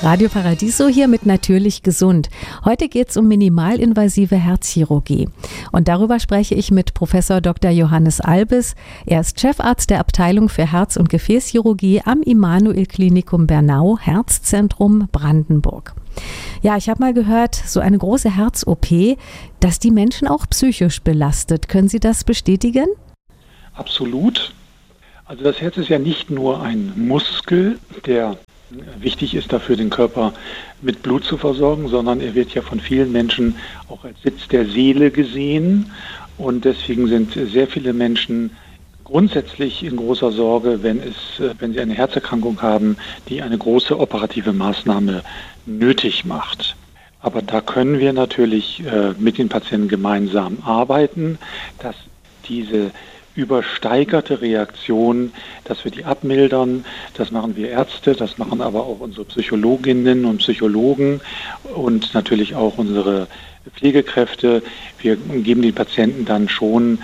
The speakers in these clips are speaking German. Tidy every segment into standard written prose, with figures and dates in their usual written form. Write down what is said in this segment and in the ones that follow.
Radio Paradiso hier mit Natürlich Gesund. Heute geht es um minimalinvasive Herzchirurgie. Und darüber spreche ich mit Professor Dr. Johannes Albes. Er ist Chefarzt der Abteilung für Herz- und Gefäßchirurgie am Immanuel-Klinikum Bernau, Herzzentrum Brandenburg. Ja, ich habe mal gehört, so eine große Herz-OP, dass die Menschen auch psychisch belastet. Können Sie das bestätigen? Absolut. Also das Herz ist ja nicht nur ein Muskel, der wichtig ist dafür, den Körper mit Blut zu versorgen, sondern er wird ja von vielen Menschen auch als Sitz der Seele gesehen. Und deswegen sind sehr viele Menschen grundsätzlich in großer Sorge, wenn sie eine Herzerkrankung haben, die eine große operative Maßnahme nötig macht. Aber da können wir natürlich mit den Patienten gemeinsam arbeiten, dass diese übersteigerte Reaktion, dass wir die abmildern. Das machen wir Ärzte, das machen aber auch unsere Psychologinnen und Psychologen und natürlich auch unsere Pflegekräfte. Wir geben den Patienten dann schon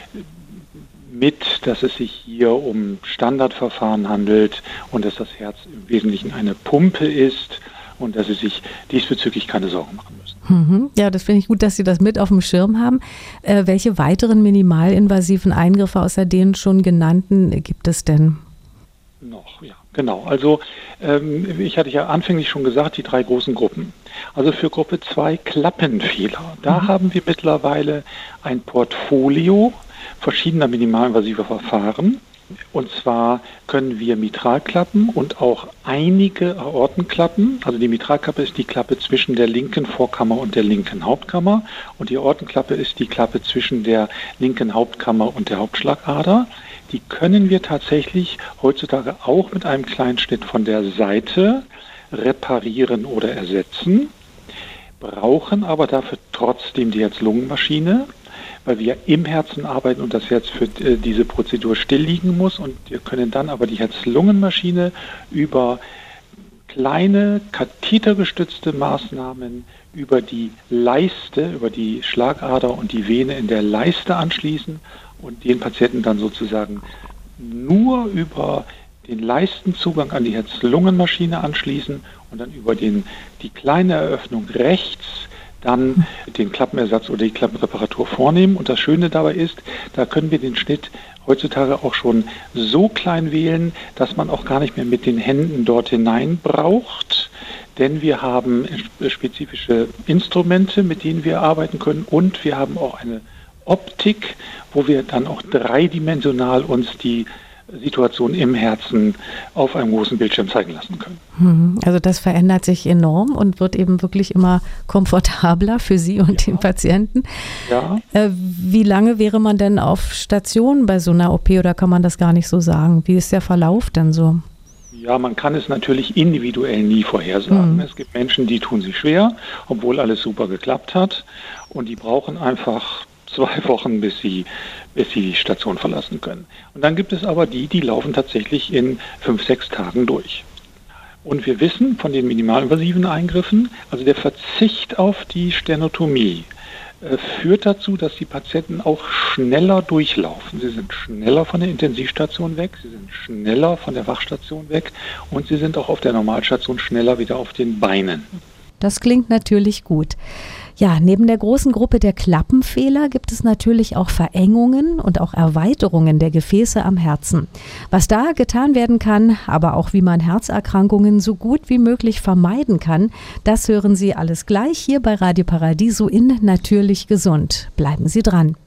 mit, dass es sich hier um Standardverfahren handelt und dass das Herz im Wesentlichen eine Pumpe ist und dass sie sich diesbezüglich keine Sorgen machen müssen. Ja, das finde ich gut, dass Sie das mit auf dem Schirm haben. Welche weiteren minimalinvasiven Eingriffe außer den schon genannten gibt es denn? Noch, ja, genau. Also ich hatte ja anfänglich schon gesagt, die 3 großen Gruppen. Also für Gruppe 2 Klappenfehler. Da haben wir mittlerweile ein Portfolio verschiedener minimalinvasiver Verfahren. Und zwar können wir Mitralklappen und auch einige Aortenklappen, also die Mitralklappe ist die Klappe zwischen der linken Vorkammer und der linken Hauptkammer und die Aortenklappe ist die Klappe zwischen der linken Hauptkammer und der Hauptschlagader. Die können wir tatsächlich heutzutage auch mit einem Kleinschnitt von der Seite reparieren oder ersetzen, brauchen aber dafür trotzdem die Herz-Lungen-Maschine, weil wir im Herzen arbeiten und das Herz für diese Prozedur still liegen muss. Und wir können dann aber die Herz-Lungen-Maschine über kleine kathetergestützte Maßnahmen über die Leiste, über die Schlagader und die Vene in der Leiste anschließen und den Patienten dann sozusagen nur über den Leistenzugang an die Herz-Lungen-Maschine anschließen und dann über die kleine Eröffnung rechts dann den Klappenersatz oder die Klappenreparatur vornehmen. Und das Schöne dabei ist, da können wir den Schnitt heutzutage auch schon so klein wählen, dass man auch gar nicht mehr mit den Händen dort hinein braucht. Denn wir haben spezifische Instrumente, mit denen wir arbeiten können. Und wir haben auch eine Optik, wo wir dann auch dreidimensional uns die Situation im Herzen auf einem großen Bildschirm zeigen lassen können. Also das verändert sich enorm und wird eben wirklich immer komfortabler für Sie und den Patienten. Ja. Wie lange wäre man denn auf Station bei so einer OP oder kann man das gar nicht so sagen? Wie ist der Verlauf denn so? Ja, man kann es natürlich individuell nie vorhersagen. Es gibt Menschen, die tun sich schwer, obwohl alles super geklappt hat und die brauchen einfach 2 Wochen, bis sie die Station verlassen können. Und dann gibt es aber die laufen tatsächlich in 5-6 Tagen durch. Und wir wissen von den minimalinvasiven Eingriffen, also der Verzicht auf die Sternotomie führt dazu, dass die Patienten auch schneller durchlaufen. Sie sind schneller von der Intensivstation weg, sie sind schneller von der Wachstation weg und sie sind auch auf der Normalstation schneller wieder auf den Beinen. Das klingt natürlich gut. Ja, neben der großen Gruppe der Klappenfehler gibt es natürlich auch Verengungen und auch Erweiterungen der Gefäße am Herzen. Was da getan werden kann, aber auch wie man Herzerkrankungen so gut wie möglich vermeiden kann, das hören Sie alles gleich hier bei Radio Paradiso in Natürlich Gesund. Bleiben Sie dran.